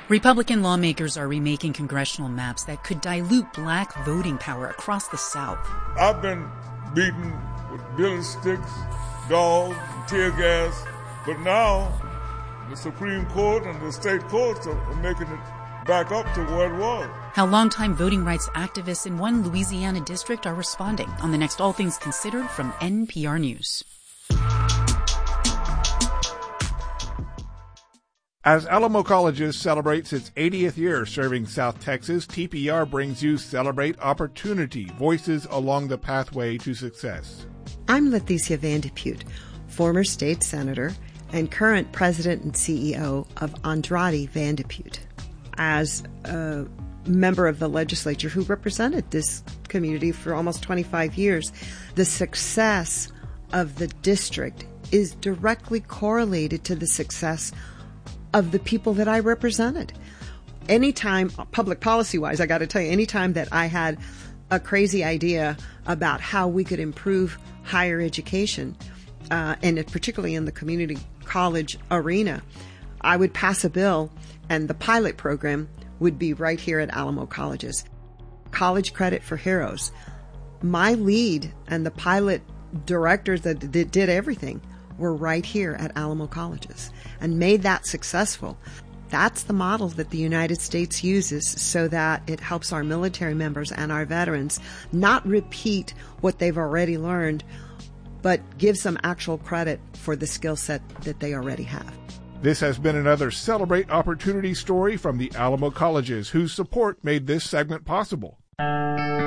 Republican lawmakers are remaking congressional maps that could dilute black voting power across the South. I've been beaten with billy sticks, dogs, and tear gas, but now the Supreme Court and the state courts are making it back up to where it was. How longtime voting rights activists in one Louisiana district are responding on the next All Things Considered from NPR News. As Alamo Colleges celebrates its 80th year serving South Texas, TPR brings you Celebrate Opportunity, Voices Along the Pathway to Success. I'm Leticia Vandepute, former state senator and current president and CEO of Andrade Vandepute. As a member of the legislature who represented this community for almost 25 years, the success of the district is directly correlated to the success of the people that I represented. Anytime, public policy-wise, I got to tell you, anytime that I had a crazy idea about how we could improve higher education, and particularly in the community college arena, I would pass a bill and the pilot program would be right here at Alamo Colleges. College Credit for Heroes. My lead and the pilot directors that did everything were right here at Alamo Colleges and made that successful. That's the model that the United States uses so that it helps our military members and our veterans not repeat what they've already learned, but gives them actual credit for the skill set that they already have. This has been another Celebrate Opportunity story from the Alamo Colleges, whose support made this segment possible.